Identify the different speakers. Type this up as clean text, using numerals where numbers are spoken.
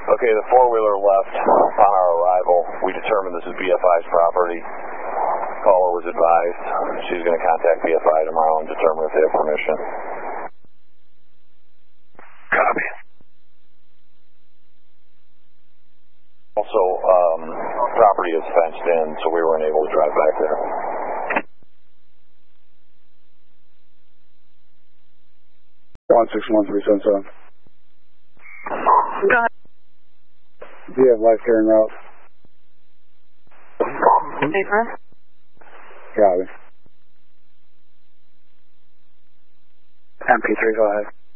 Speaker 1: Okay, the four-wheeler left upon our arrival. We determined this is BFI's property. Caller was advised. She's going to contact BFI tomorrow and determine if they have permission.
Speaker 2: Copy.
Speaker 1: Also, property is fenced in, so we weren't able to drive back there.
Speaker 3: One 61377.
Speaker 4: Go ahead.
Speaker 3: Do you have life care en route?
Speaker 4: Paper.
Speaker 3: Copy. MP3, go ahead.